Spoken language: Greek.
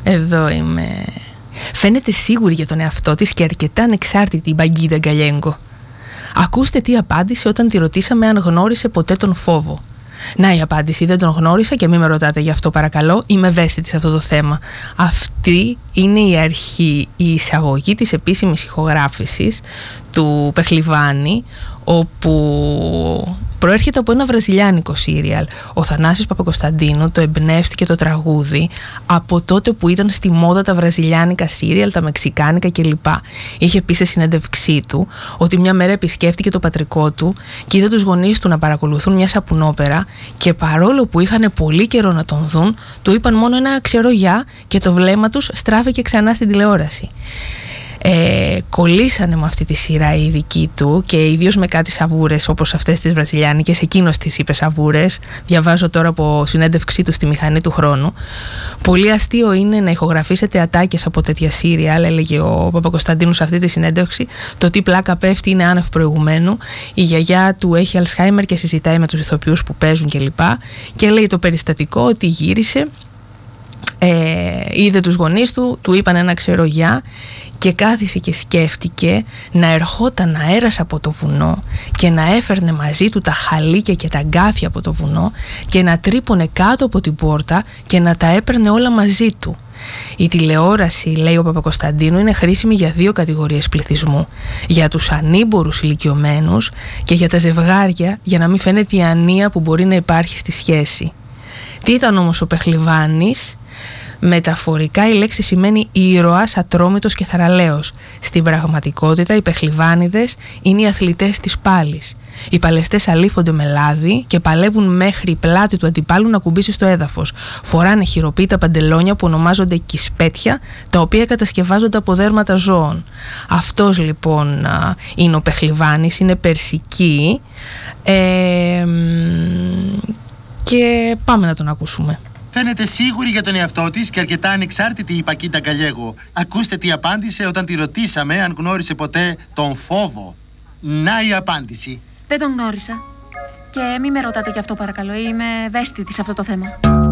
Εδώ είμαι. Φαίνεται σίγουρη για τον εαυτό της και αρκετά ανεξάρτητη η Μπαγκίντα Γκαλιέγκο. Ακούστε τι απάντησε όταν τη ρωτήσαμε αν γνώρισε ποτέ τον φόβο. Να η απάντηση: δεν τον γνώρισα και μην με ρωτάτε γι' αυτό παρακαλώ, είμαι ευαίσθητη σε αυτό το θέμα. Αυτή είναι η αρχή, η εισαγωγή της επίσημης ηχογράφησης του Πεχλιβάνη, όπου προέρχεται από ένα βραζιλιάνικο σύριαλ. Ο Θανάσης Παπακοσταντίνου το εμπνεύστηκε το τραγούδι από τότε που ήταν στη μόδα τα βραζιλιάνικα σύριαλ, τα μεξικάνικα κλπ. Είχε πει σε συνέντευξή του ότι μια μέρα επισκέφτηκε το πατρικό του και είδε τους γονείς του να παρακολουθούν μια σαπουνόπερα και παρόλο που είχαν πολύ καιρό να τον δουν, του είπαν μόνο ένα ξέρω γεια και το βλέμμα τους στράφηκε ξανά στην τηλεόραση. Κολλήσανε με αυτή τη σειρά οι δικοί του και ιδίως με κάτι σαβούρες όπως αυτές τις βραζιλιάνικες. Εκείνος τις είπε σαβούρες. Διαβάζω τώρα από συνέντευξή του στη Μηχανή του Χρόνου. Πολύ αστείο είναι να ηχογραφήσετε ατάκες από τέτοια σύριαλ, έλεγε ο Παπακοσταντίνου σε αυτή τη συνέντευξη. Το τι πλάκα πέφτει είναι άνευ προηγουμένου. Η γιαγιά του έχει Αλσχάιμερ και συζητάει με τους ηθοποιούς που παίζουν κλπ. Και λέει το περιστατικό ότι γύρισε, είδε τους γονείς του, του είπαν ένα ξέρω γεια και κάθισε και σκέφτηκε να ερχόταν αέρας από το βουνό και να έφερνε μαζί του τα χαλίκια και τα γκάθια από το βουνό και να τρύπωνε κάτω από την πόρτα και να τα έπαιρνε όλα μαζί του. Η τηλεόραση, λέει ο Παπακοσταντίνου, είναι χρήσιμη για δύο κατηγορίες πληθυσμού: για τους ανήμπορους ηλικιωμένους και για τα ζευγάρια, για να μην φαίνεται η ανία που μπορεί να υπάρχει στη σχέση. Τι ήταν όμως ο Πεχλιβάνης? Μεταφορικά η λέξη σημαίνει ήρωας, ατρόμητος και θαραλέος. Στην πραγματικότητα οι Πεχλιβάνιδες είναι οι αθλητές της πάλης. Οι παλαιστές αλήφονται με λάδι και παλεύουν μέχρι η πλάτη του αντιπάλου να κουμπίσει στο έδαφος. Φοράνε χειροποίητα παντελόνια που ονομάζονται κισπέτια, τα οποία κατασκευάζονται από δέρματα ζώων. Αυτός λοιπόν είναι ο Πεχλιβάνης, είναι περσική και πάμε να τον ακούσουμε. Φαίνεται σίγουρη για τον εαυτό της και αρκετά ανεξάρτητη η Μπαγκίντα Γκαλιέγκο. Ακούστε τι απάντησε όταν τη ρωτήσαμε αν γνώρισε ποτέ τον φόβο. Να η απάντηση. Δεν τον γνώρισα. Και μην με ρωτάτε γι' αυτό παρακαλώ, είμαι ευαίσθητη σε αυτό το θέμα.